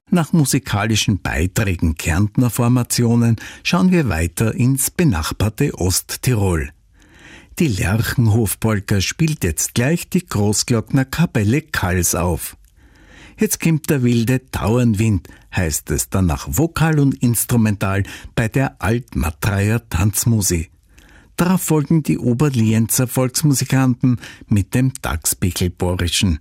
Nach musikalischen Beiträgen Kärntner Formationen schauen wir weiter ins benachbarte Osttirol. Die Lerchenhofpolka spielt jetzt gleich die Großglockner Kapelle Kals auf. Jetzt kommt der wilde Tauernwind, heißt es dann nach Vokal und Instrumental bei der Altmattreier Tanzmusik. Darauf folgen die Oberlienzer Volksmusikanten mit dem Dachspichelborischen.